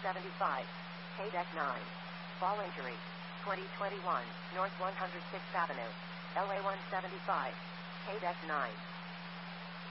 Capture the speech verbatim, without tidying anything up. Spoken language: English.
seventy-five, K deck nine. Fall injury. twenty twenty-one, North one hundred sixth Avenue, L A one seventy-five, K deck nine.